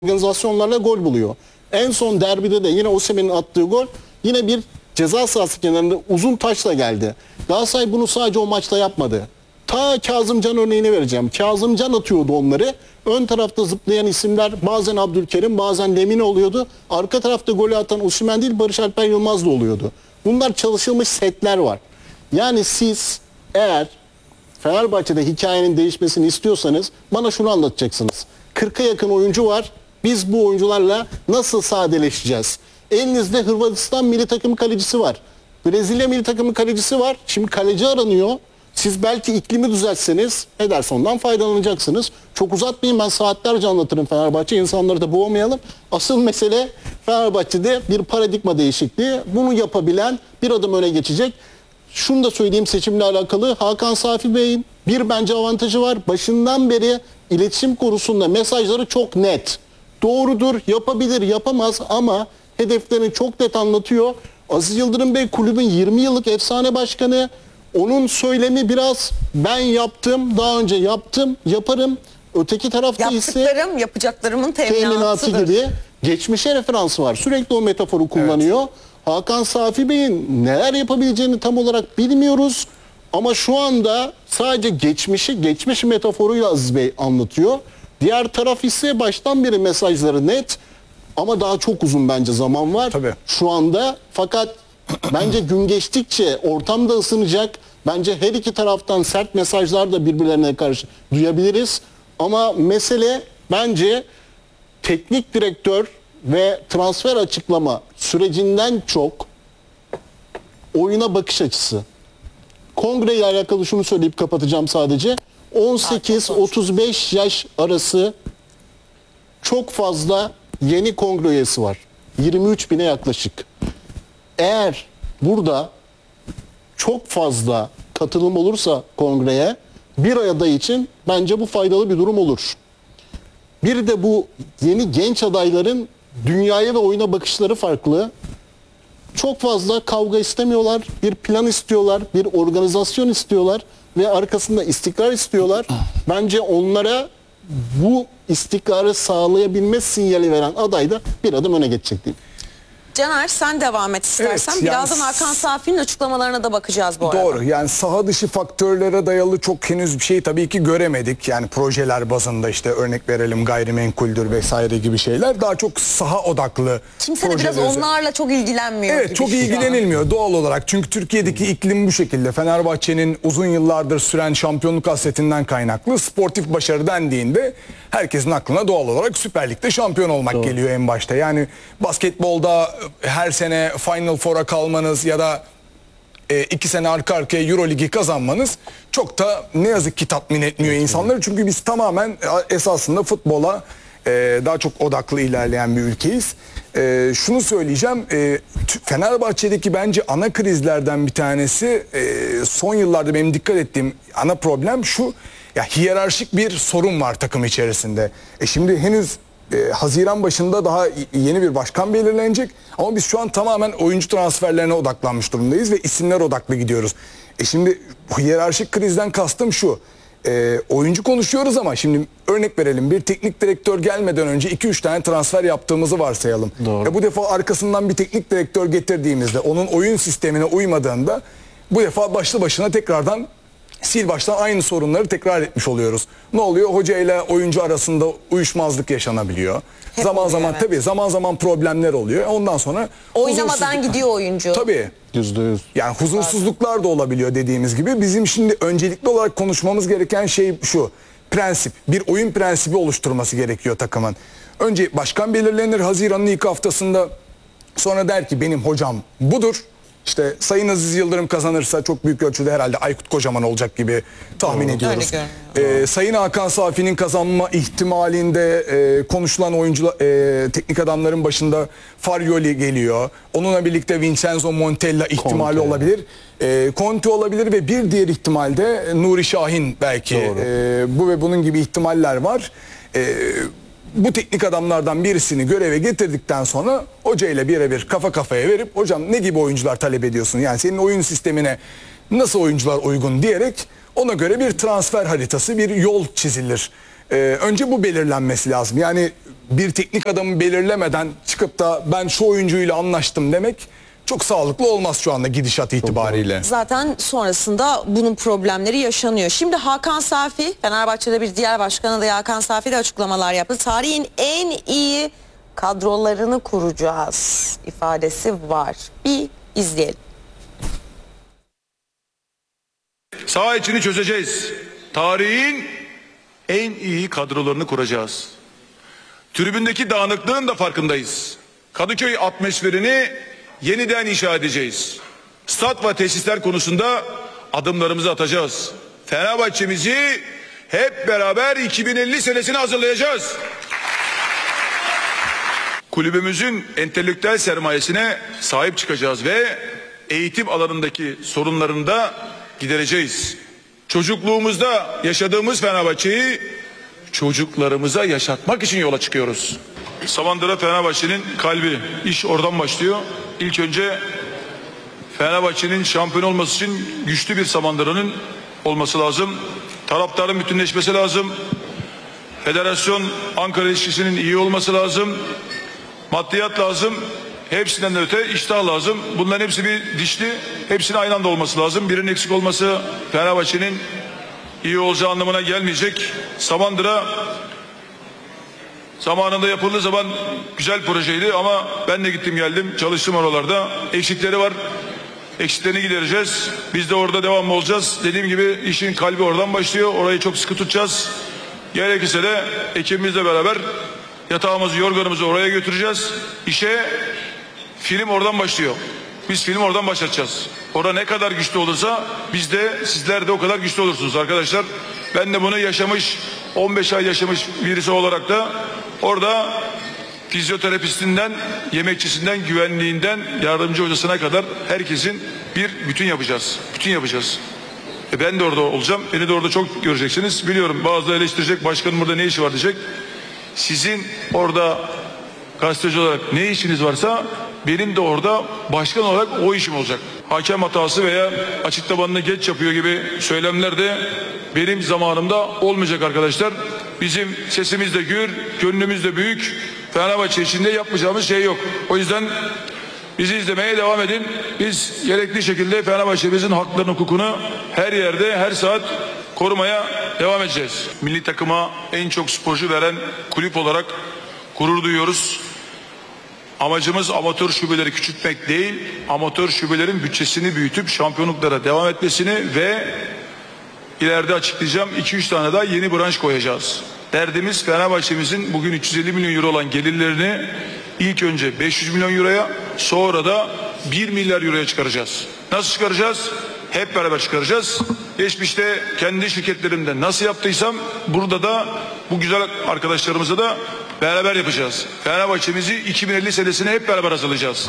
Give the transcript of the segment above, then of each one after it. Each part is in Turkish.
organizasyonlarla gol buluyor. En son derbide de yine Osimhen'in attığı gol yine bir ceza sahası kenarında uzun taşla geldi. Galatasaray bunu sadece o maçta yapmadı. Ta Kazımcan örneğini vereceğim. Kazımcan atıyordu onları. Ön tarafta zıplayan isimler bazen Abdülkerim bazen Lemine oluyordu. Arka tarafta golü atan Osimhen değil Barış Alper Yılmaz da oluyordu. Bunlar çalışılmış setler var. Yani siz eğer Fenerbahçe'de hikayenin değişmesini istiyorsanız bana şunu anlatacaksınız. 40'a yakın oyuncu var. Biz bu oyuncularla nasıl sadeleşeceğiz? Elinizde Hırvatistan milli takımı kalecisi var. Brezilya milli takımı kalecisi var. Şimdi kaleci aranıyor. Siz belki iklimi düzeltseniz Ederson'dan faydalanacaksınız. Çok uzatmayayım, ben saatlerce anlatırım Fenerbahçe. İnsanları da boğmayalım. Asıl mesele Fenerbahçe'de bir paradigma değişikliği. Bunu yapabilen bir adım öne geçecek. Şunu da söyleyeyim seçimle alakalı. Hakan Safi Bey'in bir bence avantajı var. Başından beri iletişim konusunda mesajları çok net. Doğrudur, yapabilir, yapamaz ama hedeflerini çok net anlatıyor. Aziz Yıldırım Bey kulübün 20 yıllık efsane başkanı. Onun söylemi biraz ben yaptım, daha önce yaptım, yaparım. Öteki tarafta ise yaptıklarım, yapacaklarımın teminatı teminatıdır gibi geçmişe referansı var. Sürekli o metaforu kullanıyor. Evet. Hakan Safi Bey'in neler yapabileceğini tam olarak bilmiyoruz. Ama şu anda sadece geçmiş metaforuyla Aziz Bey anlatıyor. Diğer taraf ise baştan beri mesajları net ama daha çok uzun bence zaman var. Tabii. Şu anda fakat bence gün geçtikçe ortam da ısınacak. Bence her iki taraftan sert mesajlar da birbirlerine karşı duyabiliriz. Ama mesele bence teknik direktör ve transfer açıklama sürecinden çok oyuna bakış açısı. Kongre ile alakalı şunu söyleyip kapatacağım sadece. 18-35 yaş arası çok fazla yeni kongre üyesi var. 23 bine yaklaşık. Eğer burada çok fazla katılım olursa kongreye bir aday için bence bu faydalı bir durum olur. Bir de bu yeni genç adayların dünyaya ve oyuna bakışları farklı. Çok fazla kavga istemiyorlar. Bir plan istiyorlar, bir organizasyon istiyorlar ve arkasında istikrar istiyorlar. Bence onlara bu istikrarı sağlayabilme sinyali veren aday da bir adım öne geçecek diyeyim. Caner sen devam et istersen. Evet, Birazdan yani Hakan Safi'nin açıklamalarına da bakacağız bu arada. Doğru. Yani saha dışı faktörlere dayalı çok henüz bir şey tabii ki göremedik. Yani projeler bazında işte örnek verelim gayrimenkuldür vesaire gibi şeyler. Daha çok saha odaklı. Kimse de biraz onlarla çok ilgilenmiyor. Evet, çok ilgilenilmiyor doğal olarak. Çünkü Türkiye'deki iklim bu şekilde. Fenerbahçe'nin uzun yıllardır süren şampiyonluk hasretinden kaynaklı sportif başarı dendiğinde herkesin aklına doğal olarak Süper Lig'de şampiyon olmak geliyor en başta. Yani basketbolda her sene Final Four'a kalmanız ya da 2 sene arka arkaya Euro Ligi kazanmanız çok da ne yazık ki tatmin etmiyor insanları. Çünkü biz tamamen esasında futbola daha çok odaklı ilerleyen bir ülkeyiz. Şunu söyleyeceğim, Fenerbahçe'deki bence ana krizlerden bir tanesi son yıllarda benim dikkat ettiğim ana problem şu: ya hiyerarşik bir sorun var takım içerisinde. Şimdi henüz Haziran başında daha yeni bir başkan belirlenecek ama biz şu an tamamen oyuncu transferlerine odaklanmış durumdayız ve isimler odaklı gidiyoruz. Şimdi bu hiyerarşik krizden kastım şu: oyuncu konuşuyoruz ama şimdi örnek verelim, bir teknik direktör gelmeden önce 2-3 tane transfer yaptığımızı varsayalım. Bu defa arkasından bir teknik direktör getirdiğimizde onun oyun sistemine uymadığında bu defa başlı başına tekrardan sil baştan aynı sorunları tekrar etmiş oluyoruz. Ne oluyor? Hoca ile oyuncu arasında uyuşmazlık yaşanabiliyor. Hep zaman oluyor, zaman evet. tabii zaman problemler oluyor. Ondan sonra Oynamadan gidiyor oyuncu. Tabii. %100. Yani huzursuzluklar da olabiliyor dediğimiz gibi. Bizim şimdi öncelikli olarak konuşmamız gereken şey şu: prensip. Bir oyun prensibi oluşturması gerekiyor takımın. Önce başkan belirlenir Haziran'ın ilk haftasında. Sonra der ki benim hocam budur. İşte Sayın Aziz Yıldırım kazanırsa çok büyük ölçüde herhalde Aykut Kocaman olacak gibi tahmin ediyoruz. Sayın Hakan Safi'nin kazanma ihtimalinde konuşulan oyuncular, teknik adamların başında Farioli geliyor. Onunla birlikte Vincenzo Montella ihtimali olabilir. Conte olabilir ve bir diğer ihtimalde Nuri Şahin belki. Bu ve bunun gibi ihtimaller var. Bu teknik adamlardan birisini göreve getirdikten sonra hoca ile birebir kafa kafaya verip hocam ne gibi oyuncular talep ediyorsun? Yani senin oyun sistemine nasıl oyuncular uygun diyerek ona göre bir transfer haritası, bir yol çizilir. Önce bu belirlenmesi lazım. Yani bir teknik adamı belirlemeden çıkıp da ben şu oyuncuyla anlaştım demek çok sağlıklı olmaz şu anda gidişat itibariyle. Zaten sonrasında bunun problemleri yaşanıyor. Şimdi Hakan Safi, Fenerbahçe'de bir diğer başkan adayı Hakan Safi de açıklamalar yaptı. Tarihin en iyi kadrolarını kuracağız ifadesi var. Bir izleyelim. Saha içini çözeceğiz. Tarihin en iyi kadrolarını kuracağız. Tribündeki dağınıklığın da farkındayız. Kadıköy atmosferini yeniden inşa edeceğiz. Stat ve tesisler konusunda adımlarımızı atacağız. Fenerbahçe'mizi hep beraber 2050 senesine hazırlayacağız. Kulübümüzün entelektüel sermayesine sahip çıkacağız ve eğitim alanındaki sorunlarını da gidereceğiz. Çocukluğumuzda yaşadığımız Fenerbahçe'yi çocuklarımıza yaşatmak için yola çıkıyoruz. Samandıra Fenerbahçe'nin kalbi. İş oradan başlıyor. İlk önce Fenerbahçe'nin şampiyon olması için güçlü bir Samandıra'nın olması lazım. Taraftarın bütünleşmesi lazım. Federasyon Ankara ilişkisinin iyi olması lazım. Maddiyat lazım. Hepsinden öte iştah lazım. Bunların hepsi bir dişli. Hepsinin aynı anda olması lazım. Birinin eksik olması Fenerbahçe'nin iyi olacağı anlamına gelmeyecek. Samandıra zamanında yapıldığı zaman güzel projeydi ama ben de gittim geldim. Çalıştım oralarda. Eksikleri var. Eksiklerini gidereceğiz. Biz de orada devamlı olacağız. Dediğim gibi işin kalbi oradan başlıyor. Orayı çok sıkı tutacağız. Gerekirse de ekibimizle beraber yatağımızı, yorganımızı oraya götüreceğiz. İşe film oradan başlıyor. Biz film oradan başlatacağız. Orada ne kadar güçlü olursa biz de sizler de o kadar güçlü olursunuz arkadaşlar. Ben de bunu yaşamış, 15 ay yaşamış birisi olarak da orada fizyoterapistinden, yemekçisinden, güvenliğinden, yardımcı hocasına kadar herkesin bir bütün yapacağız. Bütün yapacağız. Ben de orada olacağım. Beni de orada çok göreceksiniz. Biliyorum bazıları eleştirecek. Başkanın burada ne işi var diyecek. Sizin orada gazeteci olarak ne işiniz varsa benim de orada başkan olarak o işim olacak. Hakem hatası veya açık tabanını geç yapıyor gibi söylemler de benim zamanımda olmayacak arkadaşlar. Bizim sesimiz de gür, gönlümüz de büyük. Fenerbahçe içinde yapmayacağımız şey yok. O yüzden bizi izlemeye devam edin. Biz gerekli şekilde Fenerbahçe'mizin haklarını, hukukunu her yerde, her saat korumaya devam edeceğiz. Milli takıma en çok sporcu veren kulüp olarak gurur duyuyoruz. Amacımız amatör şubeleri küçültmek değil, amatör şubelerin bütçesini büyütüp şampiyonluklara devam etmesini ve ileride açıklayacağım 2-3 tane daha yeni branş koyacağız. Derdimiz Fenerbahçe'mizin bugün 350 milyon euro olan gelirlerini ilk önce 500 milyon euroya, sonra da 1 milyar euroya çıkaracağız. Nasıl çıkaracağız? Hep beraber çıkaracağız. Geçmişte kendi şirketlerimde nasıl yaptıysam burada da bu güzel arkadaşlarımızla da beraber yapacağız. Fenerbahçe'mizi 2050 senesine hep beraber hazırlayacağız.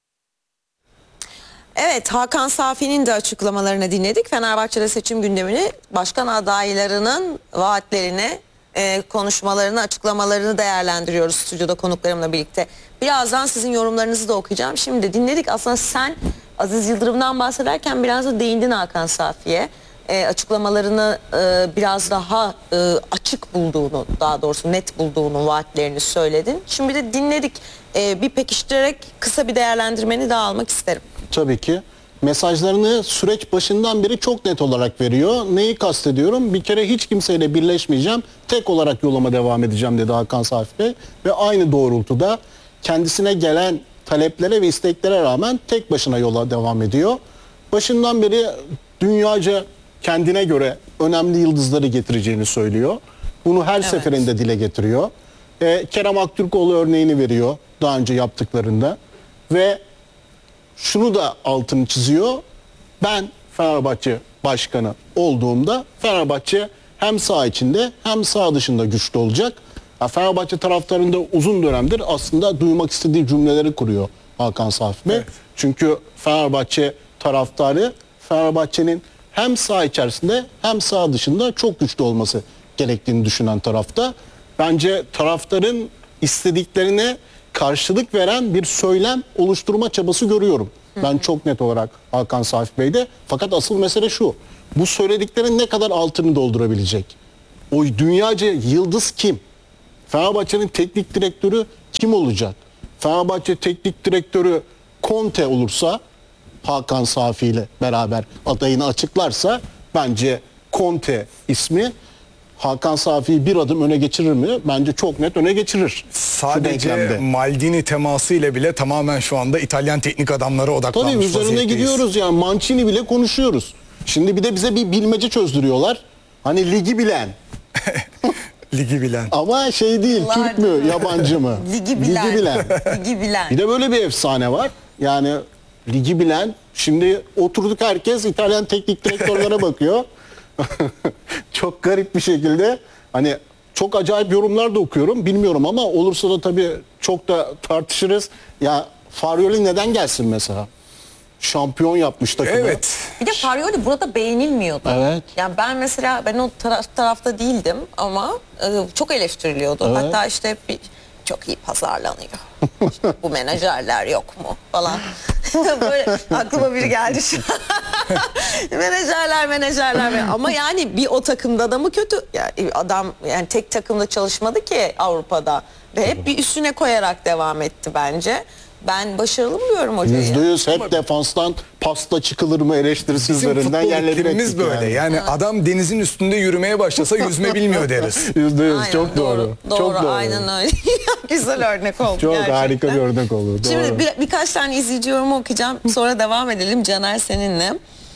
Evet, Hakan Safi'nin de açıklamalarını dinledik. Fenerbahçe'de seçim gündemini, başkan adaylarının vaatlerini, konuşmalarını, açıklamalarını değerlendiriyoruz stüdyoda konuklarımla birlikte. Birazdan sizin yorumlarınızı da okuyacağım. Şimdi dinledik. Aslında sen Aziz Yıldırım'dan bahsederken biraz da değindin Hakan Safi'ye. Açıklamalarını biraz daha açık bulduğunu, daha doğrusu net bulduğunu, vaatlerini söyledin. Şimdi de dinledik. Bir pekiştirerek kısa bir değerlendirmeni daha almak isterim. Tabii ki. Mesajlarını süreç başından beri çok net olarak veriyor. Neyi kastediyorum? Bir kere hiç kimseyle birleşmeyeceğim. Tek olarak yoluma devam edeceğim dedi Hakan Safi Bey. Ve aynı doğrultuda kendisine gelen taleplere ve isteklere rağmen tek başına yola devam ediyor. Başından beri dünyaca kendine göre önemli yıldızları getireceğini söylüyor. Bunu her seferinde dile getiriyor. Kerem Aktürkoğlu örneğini veriyor daha önce yaptıklarında. Ve şunu da altını çiziyor. Ben Fenerbahçe başkanı olduğumda Fenerbahçe hem saha içinde hem saha dışında güçlü olacak. Fenerbahçe taraftarında uzun dönemdir aslında duymak istediği cümleleri kuruyor Hakan Safi Bey. Evet. Çünkü Fenerbahçe taraftarı Fenerbahçe'nin hem saha içerisinde hem saha dışında çok güçlü olması gerektiğini düşünen tarafta. Bence taraftarın istediklerine karşılık veren bir söylem oluşturma çabası görüyorum. Ben çok net olarak Hakan Safi Bey'de. Fakat asıl mesele şu. Bu söylediklerin ne kadar altını doldurabilecek? O dünyaca yıldız kim? Fenerbahçe'nin teknik direktörü kim olacak? Fenerbahçe teknik direktörü Conte olursa, Hakan Safi ile beraber adayını açıklarsa, bence Conte ismi Hakan Safi'yi bir adım öne geçirir mi? Bence çok net öne geçirir. Sadece Maldini teması ile bile tamamen şu anda İtalyan teknik adamları odaklanmış Tabii üzerine vaziyetteyiz. gidiyoruz yani. Mancini bile konuşuyoruz. Şimdi bir de bize bir bilmece çözdürüyorlar. Hani ligi bilen. Ligi bilen. Ama şey değil, Allah Türk mü, Allah. yabancı mı? Ligi bilen. Ligi bilen. Ligi bilen. Bir de böyle bir efsane var. Yani ligi bilen. Şimdi oturduk, herkes İtalyan teknik direktörlere bakıyor. Çok garip bir şekilde. Hani çok acayip yorumlar da okuyorum. Bilmiyorum ama olursa da tabii çok da tartışırız. Ya Farioli neden gelsin mesela? Şampiyon yapmış takımı. Evet. Bir de Farioli burada beğenilmiyordu. Evet. Yani ben mesela o tarafta değildim ama çok eleştiriliyordu. Evet. Hatta işte çok iyi pazarlanıyor. İşte bu menajerler yok mu falan. Böyle aklıma biri geldi şu an. menajerler. Ama yani bir o takımda da mı kötü? Yani adam yani tek takımda çalışmadı ki Avrupa'da. Ve hep bir üstüne koyarak devam etti bence. Ben başarılı buluyorum hocayı. %100 hep defanstan pasta çıkılır mı eleştirisi Bizim üzerinden futbol yerleri iklimimiz ettik böyle. Yani adam denizin üstünde yürümeye başlasa yüzme bilmiyor deriz. %100 Aynen, çok doğru. Doğru, Çok doğru. aynen öyle. Güzel örnek oldu Çok gerçekten. harika bir örnek oldu. Doğru. Şimdi birkaç tane izleyici yorumu okuyacağım. Sonra devam edelim Caner seninle.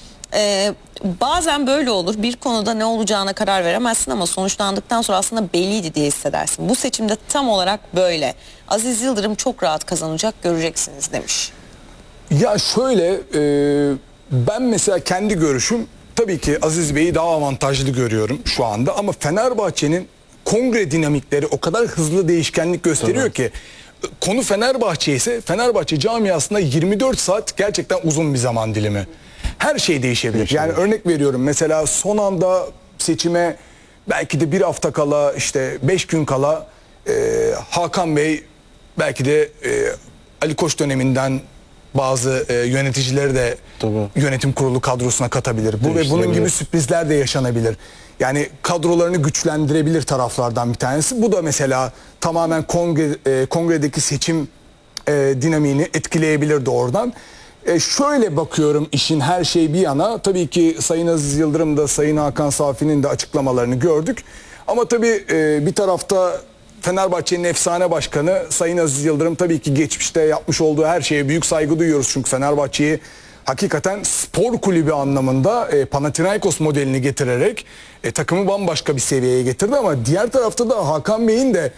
Bazen böyle olur. Bir konuda ne olacağına karar veremezsin ama sonuçlandıktan sonra aslında belliydi diye hissedersin. Bu seçimde tam olarak böyle. Aziz Yıldırım çok rahat kazanacak, göreceksiniz demiş. Ya şöyle ben mesela kendi görüşüm tabii ki Aziz Bey'i daha avantajlı görüyorum şu anda ama Fenerbahçe'nin kongre dinamikleri o kadar hızlı değişkenlik gösteriyor ki konu Fenerbahçe ise Fenerbahçe camiasında 24 saat gerçekten uzun bir zaman dilimi. Her şey değişebilir. Yani örnek veriyorum, mesela son anda seçime belki de bir hafta kala, işte 5 gün kala Hakan Bey belki de Ali Koç döneminden bazı yöneticileri de yönetim kurulu kadrosuna katabilir. Bu ve bunun gibi sürprizler de yaşanabilir. Yani kadrolarını güçlendirebilir taraflardan bir tanesi. Bu da mesela tamamen kongredeki seçim dinamiğini etkileyebilir doğrudan. Şöyle bakıyorum işin her şey bir yana. Tabii ki Sayın Aziz Yıldırım da Sayın Hakan Safi'nin de açıklamalarını gördük. Ama tabii bir tarafta Fenerbahçe'nin efsane başkanı Sayın Aziz Yıldırım tabii ki geçmişte yapmış olduğu her şeye büyük saygı duyuyoruz. Çünkü Fenerbahçe'yi hakikaten spor kulübü anlamında Panathinaikos modelini getirerek takımı bambaşka bir seviyeye getirdi. Ama diğer tarafta da Hakan Bey'in de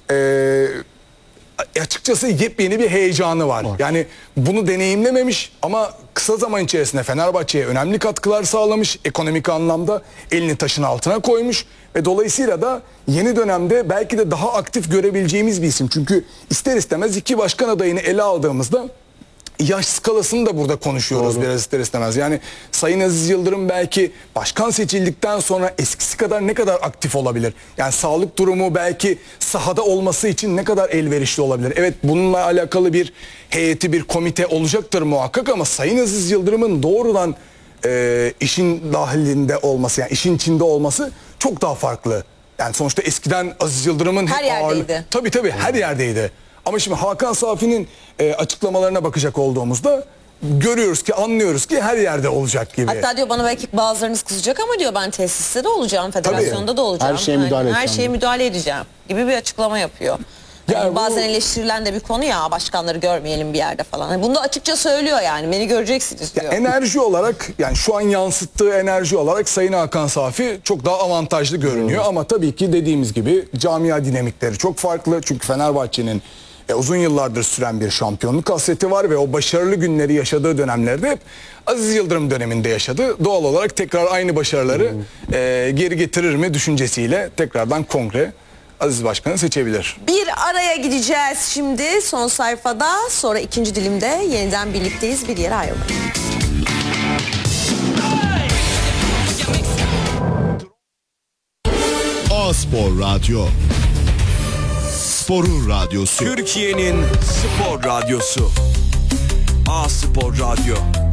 açıkçası yepyeni bir heyecanı var. Yani bunu deneyimlememiş ama kısa zaman içerisinde Fenerbahçe'ye önemli katkılar sağlamış. Ekonomik anlamda elini taşın altına koymuş ve dolayısıyla da yeni dönemde belki de daha aktif görebileceğimiz bir isim. Çünkü ister istemez iki başkan adayını ele aldığımızda yaş skalasını da burada konuşuyoruz biraz ister istemez. Yani Sayın Aziz Yıldırım belki başkan seçildikten sonra eskisi kadar ne kadar aktif olabilir? Yani sağlık durumu belki sahada olması için ne kadar elverişli olabilir? Evet, bununla alakalı bir heyeti, bir komite olacaktır muhakkak ama Sayın Aziz Yıldırım'ın doğrudan işin dahilinde olması, yani işin içinde olması çok daha farklı. Yani sonuçta eskiden Aziz Yıldırım'ın her yerdeydi. Tabii her yerdeydi. Ama şimdi Hakan Safi'nin açıklamalarına bakacak olduğumuzda görüyoruz ki, anlıyoruz ki her yerde olacak gibi. Hatta diyor bana belki bazılarınız kızacak ama diyor ben tesiste de olacağım, federasyonda da olacağım. Her şeye müdahale edeceğim. Her şeye müdahale edeceğim gibi bir açıklama yapıyor. Yani bazen bu eleştirilen de bir konu ya, başkanları görmeyelim bir yerde falan. Yani bunu da açıkça söylüyor, yani beni göreceksiniz diyor. Enerji olarak, yani şu an yansıttığı enerji olarak Sayın Hakan Safi çok daha avantajlı görünüyor. Ama tabii ki dediğimiz gibi camia dinamikleri çok farklı. Çünkü Fenerbahçe'nin uzun yıllardır süren bir şampiyonluk hasreti var ve o başarılı günleri yaşadığı dönemlerde hep Aziz Yıldırım döneminde yaşadı. Doğal olarak tekrar aynı başarıları geri getirir mi düşüncesiyle tekrardan kongre Aziz Başkan'ı seçebilir. Bir araya gideceğiz şimdi son sayfada, sonra ikinci dilimde yeniden birlikteyiz, bir yere ayrılmayın. A-Spor Radyo, sporun radyosu. Türkiye'nin spor radyosu. A-Spor Radyo.